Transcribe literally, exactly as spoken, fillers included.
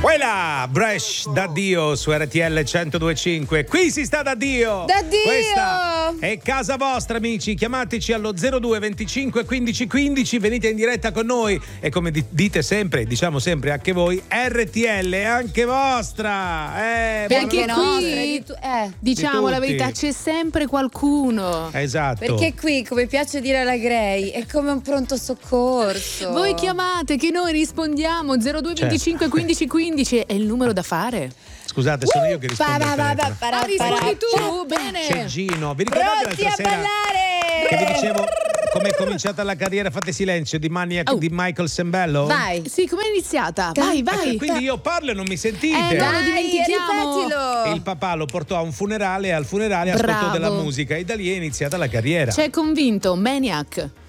Quella Bresh da Dio su R T L centodue e cinque. Qui si sta da Dio. Da Dio. Questa è casa vostra, amici. Chiamateci allo zero due venticinque quindici quindici. Venite in diretta con noi. E come dite sempre, diciamo sempre anche voi, R T L è anche vostra. Eh, Perché qui, qui, eh. diciamo la verità, c'è sempre qualcuno. Esatto. Perché qui, come piace dire alla Grey, è come un pronto soccorso. Voi chiamate che noi rispondiamo. Zero due venticinque quindici quindici è il numero da fare. Scusate, sono io che rispondo al telefono. Ah, rispondi tu, bene. C'è Gino. Vi ricordate Pronti l'altra a sera ballare? che vi dicevo come è cominciata la carriera? Fate silenzio di Maniac Oh. di Michael Sembello? Vai. Sì, com'è iniziata? Vai, vai. Quindi io parlo e non mi sentite. Eh, no, lo Dai, dimentichiamo. ripetilo. Il papà lo portò a un funerale e al funerale Bravo. ascoltò della musica e da lì è iniziata la carriera. C'è convinto, Maniac.